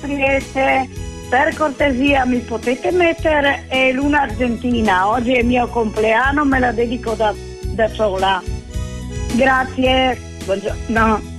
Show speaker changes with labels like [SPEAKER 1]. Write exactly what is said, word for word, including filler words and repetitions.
[SPEAKER 1] Trieste, per cortesia mi potete mettere eh, Luna Argentina? Oggi è il mio compleanno, me la dedico da, da sola. Grazie, buongiorno.